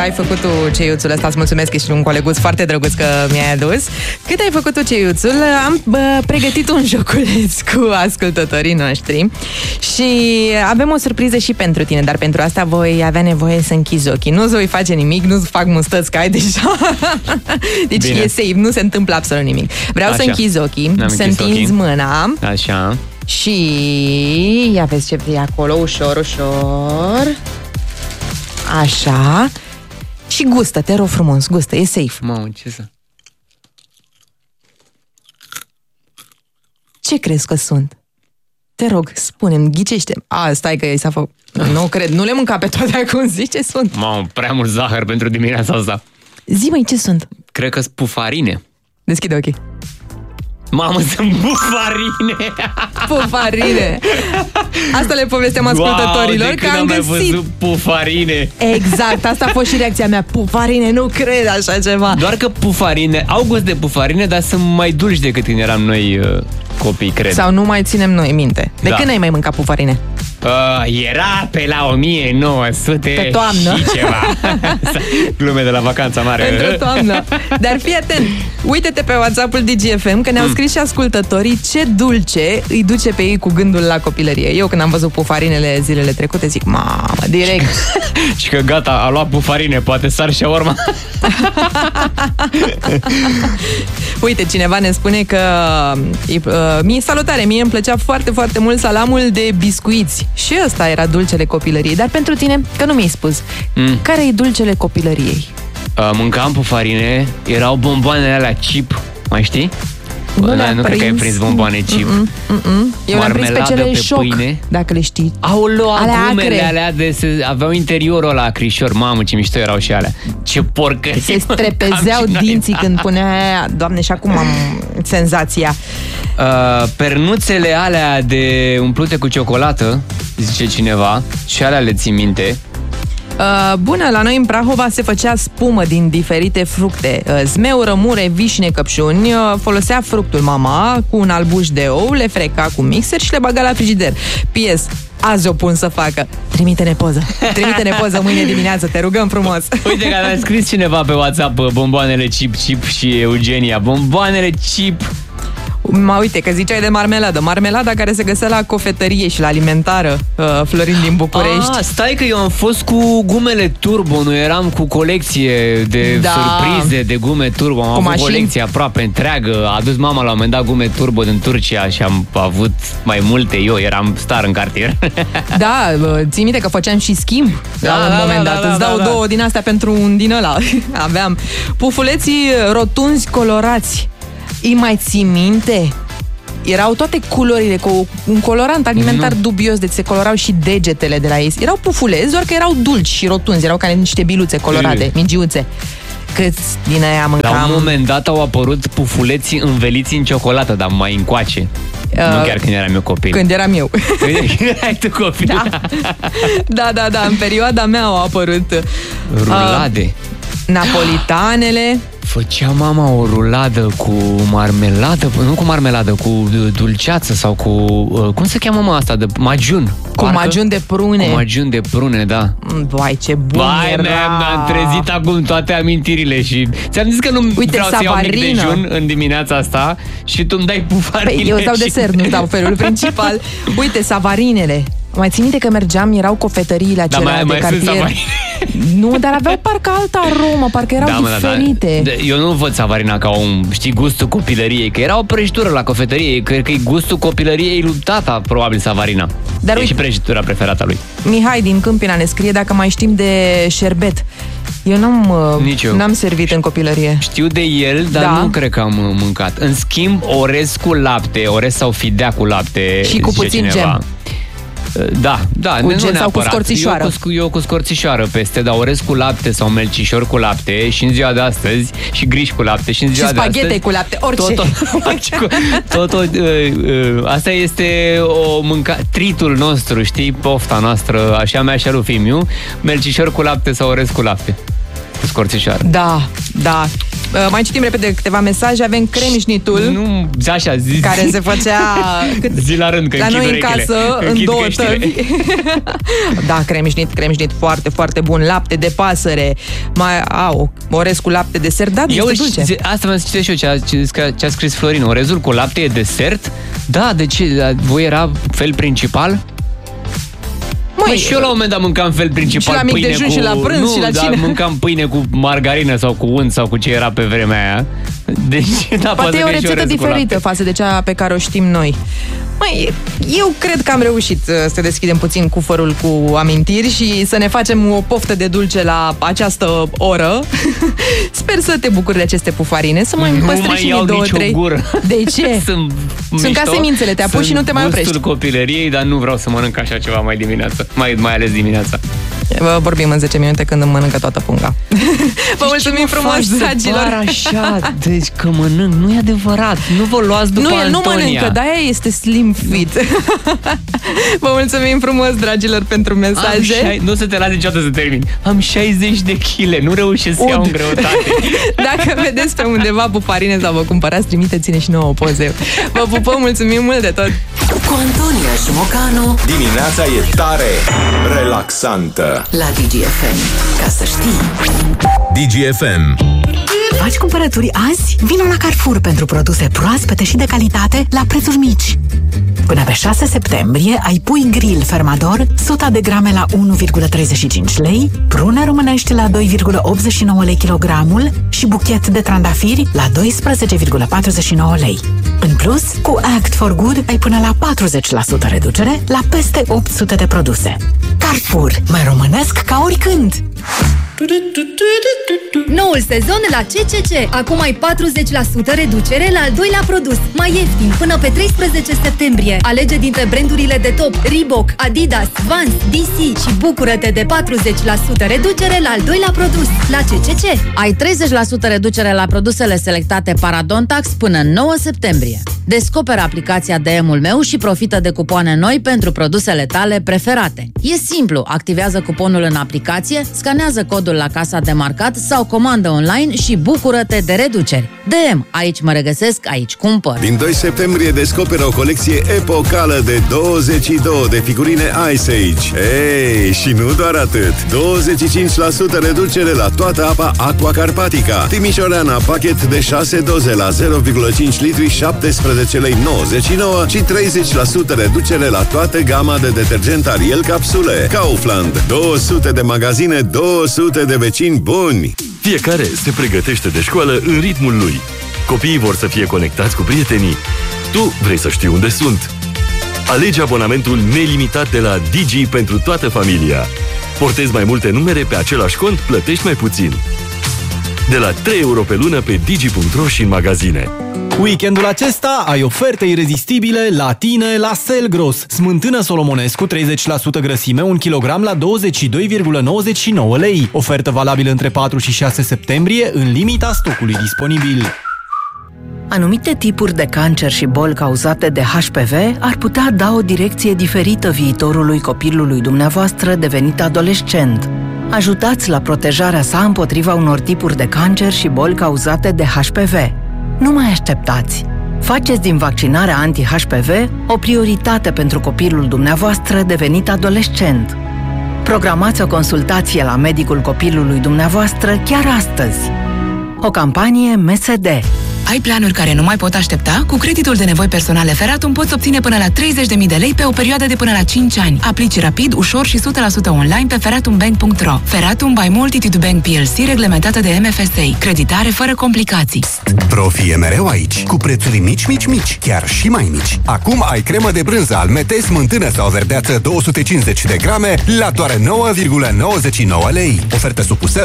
ai făcut tu ceiuțul ăsta? Îți mulțumesc, ești un coleguț foarte drăguț că mi-ai adus. Cât ai făcut tu ceiuțul? Am pregătit un joculeț cu ascultătorii noștri și avem o surpriză și pentru tine, dar pentru asta voi avea nevoie să închizi ochii. Nu-ți voi face nimic, nu-ți fac mustăți, că ai deja. Deci bine. E safe, nu se întâmplă absolut nimic. Vreau să închizi ochii, să întinzi mâna. Așa. Și ia vezi ce e acolo, ușor, ușor. Așa. Și gustă, te rog frumos, gustă, e safe. Mamă, ce să... Ce crezi că sunt? Te rog, spune-mi, ghicește-mi. Stai că i s-a făcut. Nu cred, nu le mânca pe toate acum, zici ce sunt. Mamă, prea mult zahăr pentru dimineața asta. Zi, măi, ce sunt? Cred că-s pufarine. Deschide ochii. Mamă, sunt pufarine! Pufarine! Asta le povesteam ascultătorilor, că am găsit. Văzut pufarine. Exact, asta a fost și reacția mea. Pufarine, nu cred așa ceva. Doar că pufarine, au gust de pufarine, dar sunt mai dulci decât când eram noi copii, cred. Sau nu mai ținem noi minte. De când ai mai mâncat pufarine? Era pe la 1900 pe toamnă. Și ceva. Glume de la vacanța mare. Într-o toamnă. Dar fii atent, uite-te pe WhatsApp-ul DGFM, că ne-au scris și ascultătorii ce dulce îi duce pe ei cu gândul la copilărie. Eu când am văzut pufarinele zilele trecute zic, mamă, direct. Și că gata, a luat pufarine, poate sar și urma. Uite, cineva ne spune că salutare, mie îmi plăcea foarte, foarte mult salamul de biscuiți. Și ăsta era dulcele copilăriei. Dar pentru tine, că nu mi-ai spus, care e dulcele copilăriei? Mâncam pufarine, erau bomboanele alea chip, mai știi? Nu cred că ai prins bomboane chip. Eu le-am prins pe cele șoc, pâine. Dacă le știi. Aoleu, agumele alea aveau interiorul ăla acrișor. Mamă, ce mișto erau și alea. Ce porcărie. Se strepezeau dinții când punea aia. Doamne, și acum am senzația. Pernuțele alea de umplute cu ciocolată, zice cineva, și alea le țin minte. Bună, la noi în Prahova se făcea spumă din diferite fructe. Zmeu, rămure, vișine, căpșuni. Folosea fructul mama cu un albuș de ou, le freca cu mixer și le băga la frigider. P.S. Azi o pun să facă. Trimite-ne poză. Trimite-ne poză mâine dimineață, te rugăm frumos. Uite că a scris cineva pe WhatsApp bomboanele Chip și Eugenia. Bomboanele Chip. Uite că ziceai de marmeladă. Marmelada care se găsea la cofetărie și la alimentară Florin din București. Stai că eu am fost cu gumele Turbo. Noi eram cu colecție de surprize de gume Turbo. Am avut colecție aproape întreagă. A adus mama la un moment dat gume Turbo din Turcia și am avut mai multe. Eu eram star în cartier. Da, ții minte că făceam și schimb la un moment dat. Îți dau două din astea pentru un din ăla. Aveam pufuleții rotunzi colorați. Îi mai ții minte? Erau toate culorile, cu un colorant alimentar dubios, deci se colorau și degetele de la ei. Erau pufuleți, doar că erau dulci și rotunzi, erau ca niște biluțe colorate, mingiuțe. Câți din aia mâncam? La un moment dat au apărut pufuleții înveliți în ciocolată, dar mai încoace. Nu chiar când eram eu copil. Când eram eu. Când erai tu copil. Da, în perioada mea au apărut rulade. Napolitanele. Făcea mama o ruladă cu marmeladă, nu cu marmeladă, cu dulceață sau cu... cum se cheamă asta? De magiun. Cu magiun de prune. Cu magiun de prune, da. Vai, ce bun era! Mi-am trezit acum toate amintirile și... Ți-am zis că nu vreau să iau mic dejun în dimineața asta și tu îmi dai pufarine. Păi eu dau desert, nu dau felul principal. Uite, savarinele. Mai ții minte că mergeam, erau cofetăriile acelea de cartier. Nu, dar aveau parcă altă aromă, parcă erau diferite. Eu nu văd savarina ca gustul copilăriei, că era o prăjitură la cofetărie, cred că e gustul copilăriei lui tata, probabil savarina. Dar e și prăjitura preferată a lui. Mihai din Câmpina ne scrie dacă mai știm de șerbet. Eu n-am servit în copilărie. Știu de el, dar nu cred că am mâncat. În schimb, orez cu lapte, orez sau fidea cu lapte. Și cu puțin gem. Da, cu gem sau cu scorțișoară. Eu cu scorțișoară peste, dar orez cu lapte sau melcișor cu lapte și în ziua de astăzi și griș cu lapte și în ziua de astăzi. Și spaghete cu lapte, orice. Asta este tritul nostru, știi, pofta noastră, așa mea și a lui Fimiu, melcișor cu lapte sau orez cu lapte. Cu scorțișoară. Da. Mai citim repede câteva mesaje. Avem cremșnitul. Nu, așa, zi. Care se făcea zi la rând, că la noi în casă, în 2 tăvi. Da, cremșnit foarte, foarte bun. Lapte de pasăre. Orez cu lapte desert. Da, este dulce. Asta mă citesc și eu ce a scris Florin. Orezul cu lapte e desert? Da, de ce? Voi era fel principal? Măi, și eu la un moment dat mâncam fel principal. Și la mic dejun, și la prânz, și la cine. Mâncam pâine cu margarină sau cu unt sau cu ce era pe vremea aia. Deci, poate e o rețetă diferită față de cea pe care o știm noi. Măi, eu cred că am reușit să deschidem puțin cufărul cu amintiri și să ne facem o poftă de dulce la această oră. Sper să te bucuri de aceste pufarine, să mai păstrezi și mie 2-3. Gură. De ce? Sunt ca semințele, te apuci și nu te mai oprești. Sunt gustul copilăriei, dar nu vreau să mănânc așa ceva mai dimineața. Mai ales dimineața. Vorbim în 10 minute când îmi mănâncă toată punga. Vă mulțumim frumos, dragilor. Așa, deci că mănânc, nu e adevărat. Nu vă luați după Antonia. Nu mănâncă, de-aia este slim fit. Vă mulțumim frumos, dragilor, pentru mesaje. Nu să te las niciodată să termin. Am 60 de kg, nu reușesc să iau în greutate. Dacă vedeți pe undeva pufarine sau vă cumpărați, trimiteți-ne și nouă poze. Vă pupăm, mulțumim mult de tot. Cu Antonia și Mocanu, dimineața e tare relaxantă la DGFM, ca să știi. DGFM. Faci cumpărături azi? Vino la Carrefour pentru produse proaspete și de calitate la prețuri mici. Până pe 6 septembrie ai pui grill Fermador 100 de grame la 1,35 lei, prune românești la 2,89 lei kilogramul și buchet de trandafiri la 12,49 lei. În plus, cu Act for Good ai până la 40% reducere la peste 800 de produse. Carrefour, mai românesc ca oricând! Noul sezon la CCC. Acum ai 40% reducere la al doilea produs, mai ieftin, până pe 13 septembrie. Alege dintre brandurile de top Reebok, Adidas, Vans, DC și bucură-te de 40% reducere la al doilea produs la CCC. Ai 30% reducere la produsele selectate Paradontax până 9 septembrie. Descoperă aplicația DM-ul meu și profită de cupoane noi pentru produsele tale preferate. E simplu, activează cuponul în aplicație, scanează codul la casa de marcat sau comandă online și bucură-te de reduceri. DM, aici mă regăsesc, aici cumpăr. Din 2 septembrie descoperă o colecție epocală de 22 de figurine Ice Age. Ei, și nu doar atât. 25% reducere la toată apa Aqua Carpatica. Timișoreana, pachet de 6 doze la 0,5 litri, 17 lei 99 și 30% reducere la toată gama de detergent Ariel capsule. Kaufland, 200 de magazine, 200 de vecini buni. Fiecare se pregătește de școală în ritmul lui. Copiii vor să fie conectați cu prietenii. Tu vrei să știi unde sunt. Alege abonamentul nelimitat de la Digi pentru toată familia. Portezi mai multe numere pe același cont, plătești mai puțin. De la 3 euro pe lună pe digi.ro și în magazine. Weekendul acesta ai oferte irezistibile la tine la Selgros. Smântână Solomonescu 30% grăsime, 1 kg la 22,99 lei. Ofertă valabilă între 4 și 6 septembrie în limita stocului disponibil. Anumite tipuri de cancer și boli cauzate de HPV ar putea da o direcție diferită viitorului copilului dumneavoastră devenit adolescent. Ajutați la protejarea sa împotriva unor tipuri de cancer și boli cauzate de HPV. Nu mai așteptați! Faceți din vaccinarea anti-HPV o prioritate pentru copilul dumneavoastră devenit adolescent. Programați o consultație la medicul copilului dumneavoastră chiar astăzi. O campanie MSD. Ai planuri care nu mai pot aștepta? Cu creditul de nevoi personale Feratum poți obține până la 30.000 de lei pe o perioadă de până la 5 ani. Aplici rapid, ușor și 100% online pe feratumbank.ro. Feratum by Multitude Bank PLC, reglementată de MFSA. Creditare fără complicații. Profi e mereu aici, cu prețuri mici, chiar și mai mici. Acum ai cremă de brânză Almete, smântână sau verdeață 250 de grame la doar 9,99 lei. Ofertă supusă